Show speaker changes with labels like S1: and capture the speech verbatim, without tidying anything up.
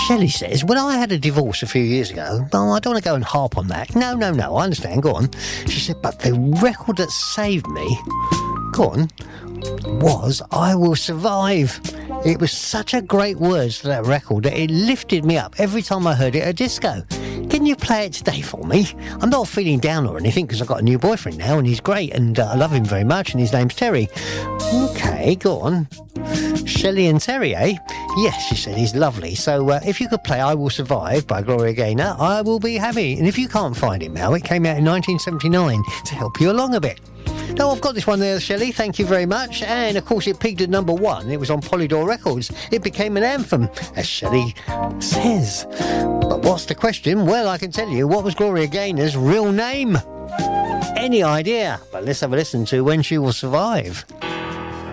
S1: Shelley says, when I had a divorce a few years ago, oh, I don't want to go and harp on that. No, no, no, I understand, go on. She said, but the record that saved me, go on, was I Will Survive. It was such a great words to that record that it lifted me up every time I heard it at disco. Can you play it today for me? I'm not feeling down or anything because I've got a new boyfriend now and he's great and uh, I love him very much and his name's Terry. Okay, go on. Shelley and Terry, eh? Yes, she said, he's lovely. So uh, if you could play I Will Survive by Gloria Gaynor, I will be happy. And if you can't find it now, it came out in nineteen seventy-nine to help you along a bit. No, I've got this one there, Shelley. Thank you very much. And, of course, it peaked at number one. It was on Polydor Records. It became an anthem, as Shelley says. But what's the question? Well, I can tell you. What was Gloria Gaynor's real name? Any idea? But let's have a listen to When She Will Survive.